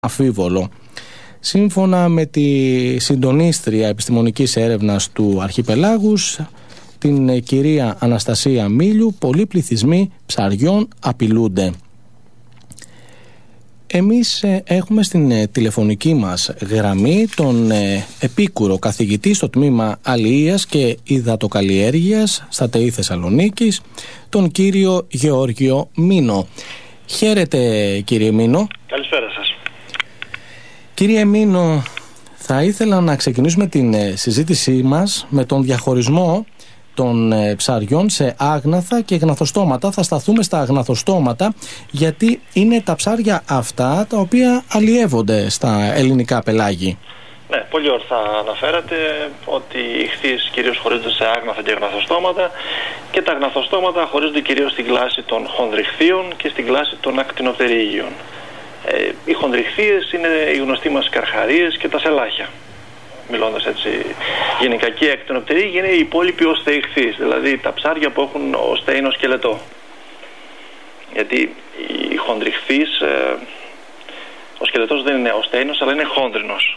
αφίβολο. Σύμφωνα με τη συντονίστρια επιστημονικής έρευνας του Αρχιπελάγους, την κυρία Αναστασία Μίλιου, πολλοί πληθυσμοί ψαριών απειλούνται. Εμείς έχουμε στην τηλεφωνική μας γραμμή τον επίκουρο καθηγητή στο τμήμα Αλληλείας και Υδατοκαλλιέργειας στα ΤΕΙ Θεσσαλονίκης, τον κύριο Γεώργιο Μίνο. Χαίρετε, κύριε Μίνο. Καλησπέρα σας. Κύριε Μίνο, θα ήθελα να ξεκινήσουμε την συζήτησή μας με τον διαχωρισμό των ψαριών σε άγναθα και γναθοστόματα. Θα σταθούμε στα αγναθοστόματα, γιατί είναι τα ψάρια αυτά τα οποία αλλιεύονται στα ελληνικά πελάγη. Ναι, πολύ ορθά αναφέρατε ότι οι ιχθύες κυρίως χωρίζονται σε άγναθα και γναθοστόματα και τα γναθοστόματα χωρίζονται κυρίως στην κλάση των χονδριχθείων και στην κλάση των ακτινοπτερίγιων. Οι χονδριχθείες είναι οι γνωστοί μας καρχαρίες και τα σελάχια. Μιλώντας έτσι γενικά, και η ακτινοπτερίγια είναι οι υπόλοιποι οστεϊχθείς, δηλαδή τα ψάρια που έχουν οστεϊνό σκελετό. Γιατί οι χονδριχθείς, ο σκελετός δεν είναι οστεϊνός αλλά είναι χόνδρινος.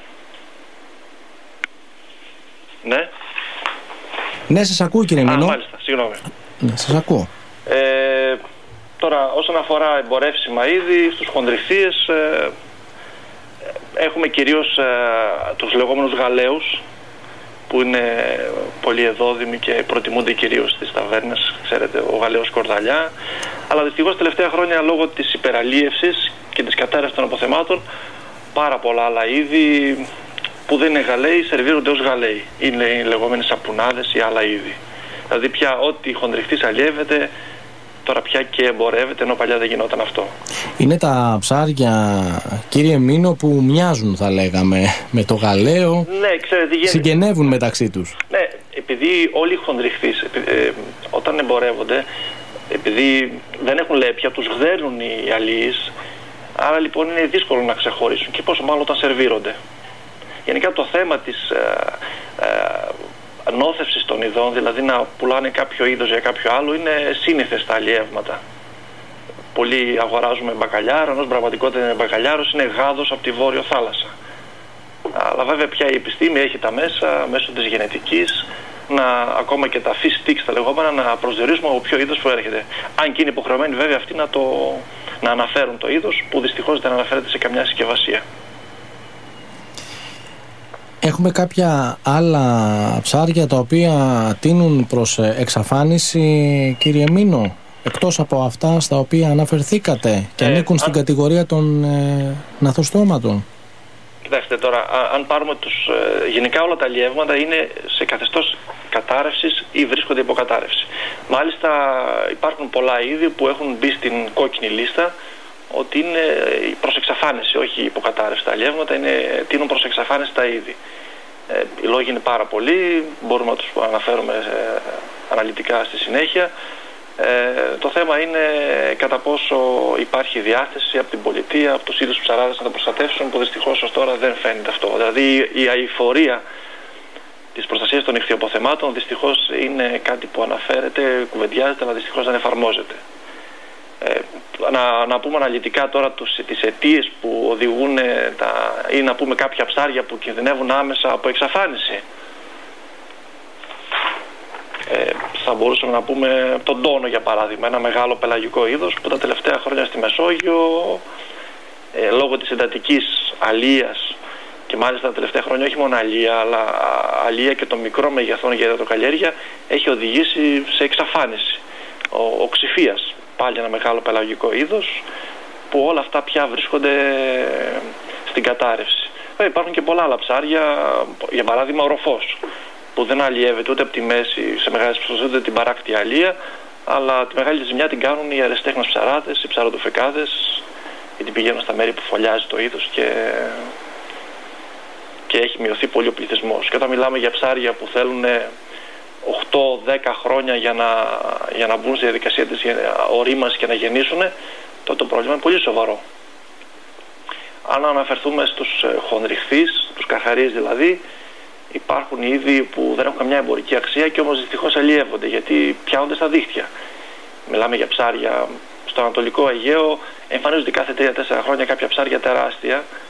Ναι. Ναι, σας ακούω, κύριε Μίνο. Μάλιστα, συγγνώμη. Ναι, σας ακούω. Τώρα, όσον αφορά εμπορεύσιμα είδη, στους χονδριχθείες έχουμε κυρίως τους λεγόμενους γαλέους, που είναι πολύ εδόδημοι και προτιμούνται κυρίως στις ταβέρνες, ξέρετε, ο γαλέος κορδαλιά. Αλλά δυστυχώς τελευταία χρόνια, λόγω της υπεραλίευσης και της κατάρρευσης των αποθεμάτων, πάρα πολλά άλλα είδη που δεν είναι γαλέοι σερβίρονται ως γαλέοι. Είναι οι λεγόμενες σαπουνάδες ή άλλα είδη. Δηλαδή πια ό,τι χονδριχθής αλλιεύεται, τώρα πια και εμπορεύεται, ενώ παλιά δεν γινόταν αυτό. Είναι τα ψάρια, κύριε Μίνο, που μοιάζουν, θα λέγαμε, με το γαλαίο. Ναι, ξέρετε, συγγενεύουν μεταξύ τους. Ναι, επειδή όλοι οι χονδριχθείς όταν εμπορεύονται, επειδή δεν έχουν λέπια, τους γδέρνουν οι αλίεις, άρα λοιπόν είναι δύσκολο να ξεχωρίσουν, και πόσο μάλλον όταν σερβίρονται. Γενικά το θέμα της νόθευσης των ειδών, δηλαδή να πουλάνε κάποιο είδος για κάποιο άλλο, είναι σύνηθες στα αλλιεύματα. Πολλοί αγοράζουμε μπακαλιάρο, ενώ πραγματικότητα είναι μπακαλιάρος, είναι γάδος από τη Βόρειο Θάλασσα. Αλλά βέβαια πια η επιστήμη έχει τα μέσα, μέσω της γενετικής, ακόμα και τα fish sticks τα λεγόμενα, να προσδιορίσουμε από ποιο είδος προέρχεται. Αν και είναι υποχρεωμένοι βέβαια αυτοί να αναφέρουν το είδος, που δυστυχώς δεν αναφέρεται σε καμιά συσκευασία. Έχουμε κάποια άλλα ψάρια τα οποία τείνουν προς εξαφάνιση, κύριε Μίνο, εκτός από αυτά στα οποία αναφερθήκατε και ανήκουν στην κατηγορία των γναθοστόματων? Κοιτάξτε τώρα, αν πάρουμε γενικά όλα τα αλλιεύματα είναι σε καθεστώς κατάρρευσης ή βρίσκονται υποκατάρρευση. Μάλιστα υπάρχουν πολλά είδη που έχουν μπει στην κόκκινη λίστα, ότι είναι προς εξαφάνιση, όχι υποκατάρρευση. Τα αλλιεύματα τείνουν προς εξαφάνιση τα είδη. Οι λόγοι είναι πάρα πολλοί, μπορούμε να τους αναφέρουμε αναλυτικά στη συνέχεια. Το θέμα είναι κατά πόσο υπάρχει διάθεση από την πολιτεία, από τους ίδιους ψαράδες να τα προστατεύσουν, που δυστυχώς ως τώρα δεν φαίνεται αυτό. Δηλαδή η αειφορία της προστασίας των ιχθυοποθεμάτων δυστυχώς είναι κάτι που αναφέρεται, κουβεντιάζεται, αλλά δυστυχώς δεν εφαρμόζεται. Να πούμε αναλυτικά τώρα τις αιτίες που οδηγούν ή να πούμε κάποια ψάρια που κινδυνεύουν άμεσα από εξαφάνιση. Θα μπορούσαμε να πούμε τον τόνο, για παράδειγμα, ένα μεγάλο πελαγικό είδος που τα τελευταία χρόνια στη Μεσόγειο, λόγω της εντατικής αλίας, και μάλιστα τα τελευταία χρόνια όχι μόνο αλία, αλλά αλία και των μικρών μεγεθών για υδατοκαλλιέργεια, έχει οδηγήσει σε εξαφάνιση. Ο ξηφίας, πάλι ένα μεγάλο πελαγικό είδος, που όλα αυτά πια βρίσκονται στην κατάρρευση. Υπάρχουν και πολλά άλλα ψάρια, για παράδειγμα ο ροφός, που δεν αλλιεύεται ούτε από τη μέση σε μεγάλες ποσότητες, ούτε την παράκτη αλία, αλλά τη μεγάλη ζημιά την κάνουν οι αεραστέχνες ψαράδες, οι ψαροτοφεκάδες, γιατί πηγαίνουν στα μέρη που φωλιάζει το είδος και έχει μειωθεί πολύ ο πληθυσμός. Και όταν μιλάμε για ψάρια που θέλουν 8-10 χρόνια για να μπουν στη διαδικασία της ορίμανσης και να γεννήσουν, τότε το πρόβλημα είναι πολύ σοβαρό. Αν αναφερθούμε στους χονδριχθείς, τους καρχαρίες δηλαδή, υπάρχουν είδη που δεν έχουν καμιά εμπορική αξία και όμως δυστυχώς αλλιεύονται, γιατί πιάνονται στα δίχτυα. Μιλάμε για ψάρια στο Ανατολικό Αιγαίο, εμφανίζονται κάθε 3-4 χρόνια κάποια ψάρια τεράστια,